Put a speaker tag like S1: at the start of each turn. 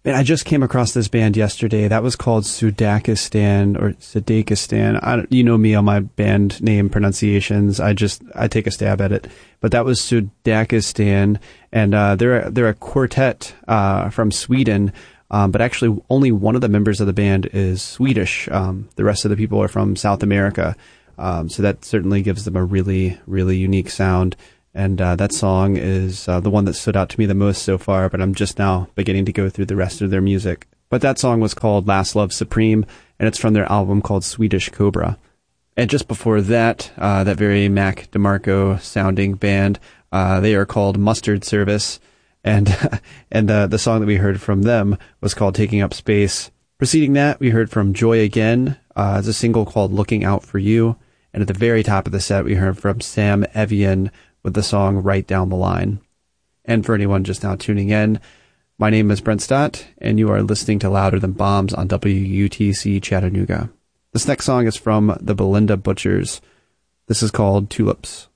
S1: And I just came across this band yesterday. That was called Sudakistan or Sadakistan. You know me on my band name pronunciations. I take a stab at it. But that was Sudakistan, and they're a quartet from Sweden. But actually, only one of the members of the band is Swedish. The rest of the people are from South America. So that certainly gives them a really, really unique sound. And that song is the one that stood out to me the most so far, but I'm just now beginning to go through the rest of their music. But that song was called Last Love Supreme, and it's from their album called Swedish Cobra. And just before that, that very Mac DeMarco sounding band, they are called Mustard Service, and the song that we heard from them was called Taking Up Space. Preceding that, we heard from Joy Again. It's a single called Looking Out For You, and at the very top of the set, we heard from Sam Evian with the song Right Down the Line. And for anyone just now tuning in, my name is Brent Stott, and you are listening to Louder Than Bombs on WUTC Chattanooga. This next song is from the Belinda Butchers. This is called Tulips.